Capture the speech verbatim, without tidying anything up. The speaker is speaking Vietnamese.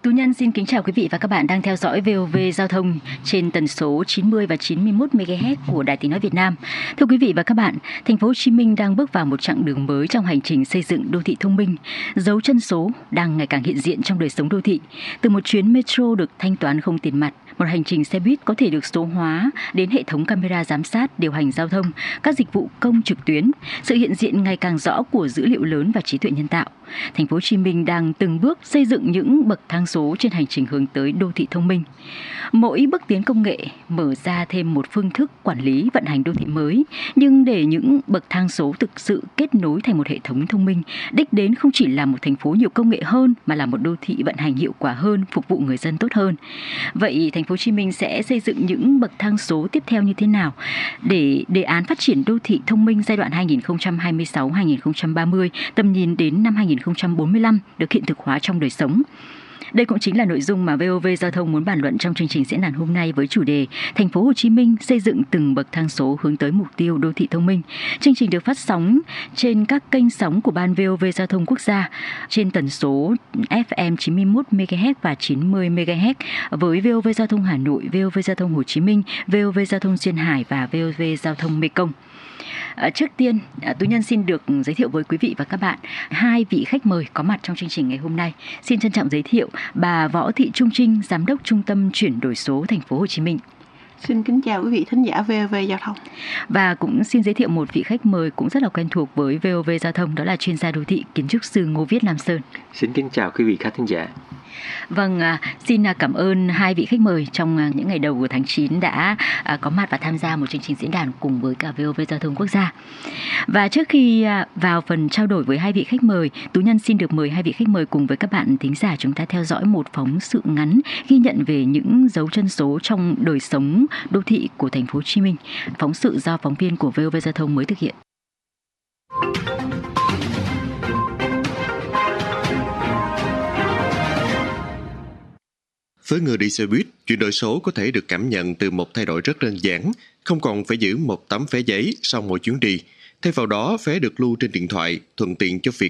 Tú Nhân xin kính chào quý vị và các bạn đang theo dõi vê o vê Giao thông trên tần số chín mươi và chín mươi mốt mê ga héc của Đài Tiếng nói Việt Nam. Thưa quý vị và các bạn, thành phố Hồ Chí Minh đang bước vào một chặng đường mới trong hành trình xây dựng đô thị thông minh. Dấu chân số đang ngày càng hiện diện trong đời sống đô thị. Từ một chuyến metro được thanh toán không tiền mặt, một hành trình xe buýt có thể được số hóa, đến hệ thống camera giám sát điều hành giao thông, các dịch vụ công trực tuyến, sự hiện diện ngày càng rõ của dữ liệu lớn và trí tuệ nhân tạo. Thành phố Hồ Chí Minh đang từng bước xây dựng những bậc thang số trên hành trình hướng tới đô thị thông minh. Mỗi bước tiến công nghệ mở ra thêm một phương thức quản lý vận hành đô thị mới, nhưng để những bậc thang số thực sự kết nối thành một hệ thống thông minh, đích đến không chỉ là một thành phố nhiều công nghệ hơn mà là một đô thị vận hành hiệu quả hơn, phục vụ người dân tốt hơn. Vậy thành phố Hồ Chí Minh sẽ xây dựng những bậc thang số tiếp theo như thế nào để đề án phát triển đô thị thông minh giai đoạn hai nghìn không trăm hai mươi sáu đến hai nghìn không trăm ba mươi, tầm nhìn đến năm hai nghìn không trăm bốn mươi lăm được hiện thực hóa trong đời sống. Đây cũng chính là nội dung mà vê o vê Giao thông muốn bàn luận trong chương trình diễn đàn hôm nay với chủ đề Thành phố Hồ Chí Minh xây dựng từng bậc thang số hướng tới mục tiêu đô thị thông minh. Chương trình được phát sóng trên các kênh sóng của Ban vê o vê Giao thông Quốc gia trên tần số ép em chín mươi mốt mê ga héc và chín mươi mê ga héc với vê o vê Giao thông Hà Nội, vê o vê Giao thông Hồ Chí Minh, vê o vê Giao thông Duyên Hải và vê o vê Giao thông Mekong. À, trước tiên, à, Tú Nhân xin được giới thiệu với quý vị và các bạn hai vị khách mời có mặt trong chương trình ngày hôm nay. Xin trân trọng giới thiệu bà Võ Thị Trung Trinh, Giám đốc Trung tâm Chuyển đổi số Thành phố Hồ Chí Minh. Xin kính chào quý vị thính giả vê o vê Giao thông. Và cũng xin giới thiệu một vị khách mời cũng rất là quen thuộc với vê o vê Giao thông, đó là chuyên gia đô thị, kiến trúc sư Ngô Viết Lam Sơn. Xin kính chào quý vị khán thính giả. Vâng, à, xin à, cảm ơn hai vị khách mời trong à, những ngày đầu của tháng chín đã à, có mặt và tham gia một chương trình diễn đàn cùng với cả vê o vê Giao thông Quốc gia. Và trước khi à, vào phần trao đổi với hai vị khách mời, Tú Nhân xin được mời hai vị khách mời cùng với các bạn thính giả chúng ta theo dõi một phóng sự ngắn ghi nhận về những dấu chân số trong đời sống đô thị của thành phố Hồ Chí Minh. Phóng sự do phóng viên của vê o vê Giao thông mới thực hiện. Với người đi xe buýt, chuyển đổi số có thể được cảm nhận từ một thay đổi rất đơn giản, không còn phải giữ một tấm vé giấy sau mỗi chuyến đi. Thay vào đó, vé được lưu trên điện thoại, thuận tiện cho việc